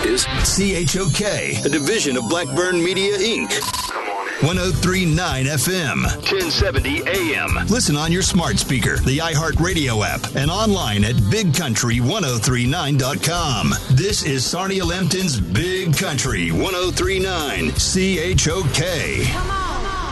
is CHOK, a division of Blackburn Media, Inc. 103.9 FM, 1070 AM. Listen on your smart speaker, the iHeartRadio app, and online at BigCountry1039.com. This is Sarnia Lambton's Big Country 1039 CHOK. Come on.